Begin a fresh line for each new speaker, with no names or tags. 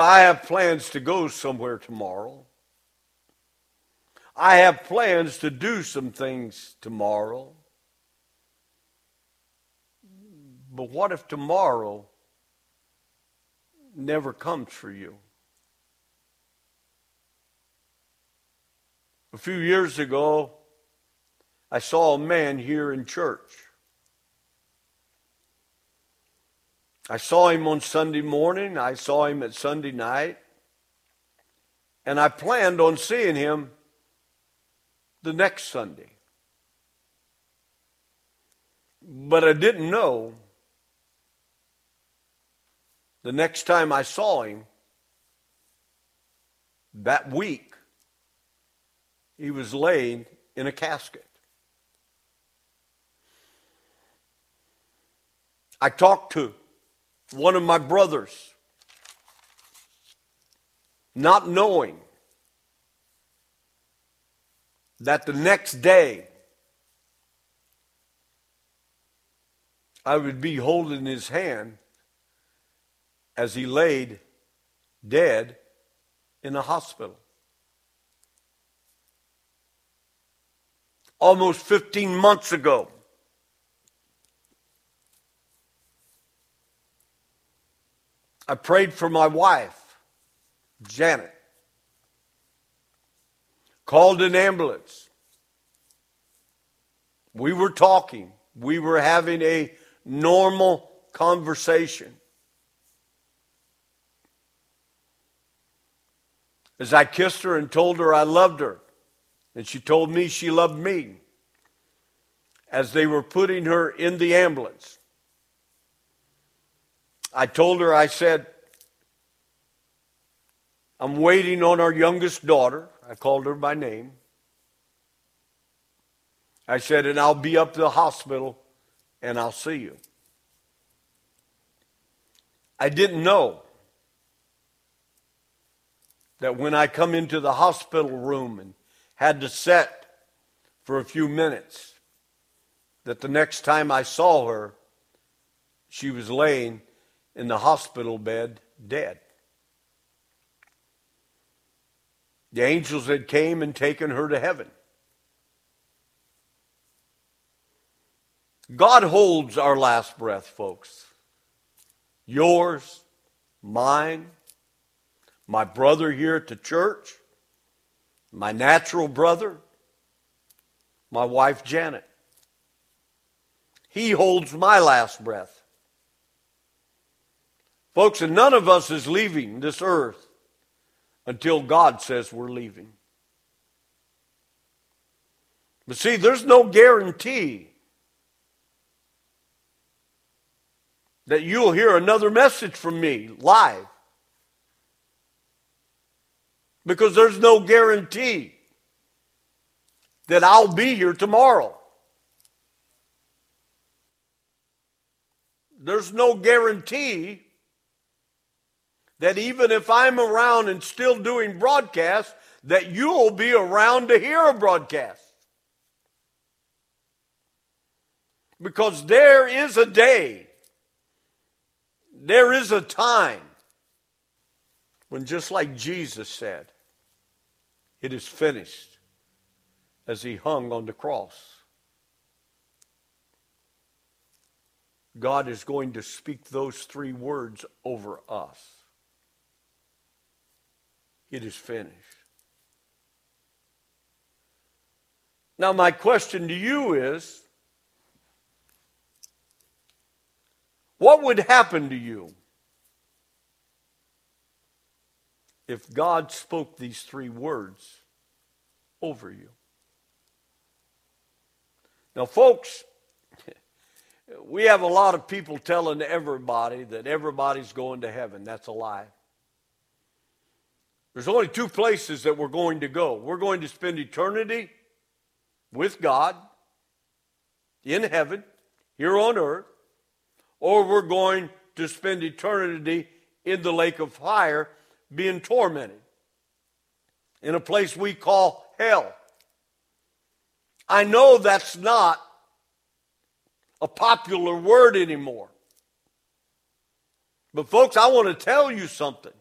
I have plans to go somewhere tomorrow. I have plans to do some things tomorrow. But what if tomorrow never comes for you? A few years ago, I saw a man here in church. I saw him on Sunday morning. I saw him at Sunday night. And I planned on seeing him the next Sunday. But I didn't know the next time I saw him, that week, he was laying in a casket. I talked to one of my brothers, not knowing that the next day I would be holding his hand as he laid dead in a hospital. Almost 15 months ago, I prayed for my wife, Janet. Called an ambulance. We were talking. We were having a normal conversation. As I kissed her and told her I loved her, and she told me she loved me, as they were putting her in the ambulance, I told her, I said, I'm waiting on our youngest daughter. I called her by name. I said, and I'll be up to the hospital and I'll see you. I didn't know that when I come into the hospital room and had to sit for a few minutes, that the next time I saw her, she was laying in the hospital bed dead. The angels had came and taken her to heaven. God holds our last breath, folks. Yours, mine, my brother here at the church, my natural brother, my wife Janet. He holds my last breath. Folks, and none of us is leaving this earth until God says we're leaving. But see, there's no guarantee that you'll hear another message from me live. Because there's no guarantee that I'll be here tomorrow. There's no guarantee that even if I'm around and still doing broadcasts, that you'll be around to hear a broadcast. Because there is a day, there is a time when, just like Jesus said, it is finished, as he hung on the cross. God is going to speak those three words over us. It is finished. Now, my question to you is, what would happen to you if God spoke these three words over you? Now, folks, we have a lot of people telling everybody that everybody's going to heaven. That's a lie. There's only two places that we're going to go. We're going to spend eternity with God in heaven, here on earth, or we're going to spend eternity in the lake of fire being tormented in a place we call hell. I know that's not a popular word anymore. But folks, I want to tell you something.